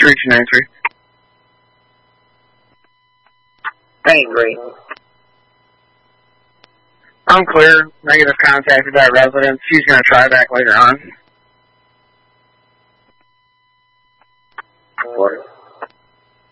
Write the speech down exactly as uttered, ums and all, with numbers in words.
reach Nancy. Angry. Unclear. Negative contact with that resident. She's going to try back later on.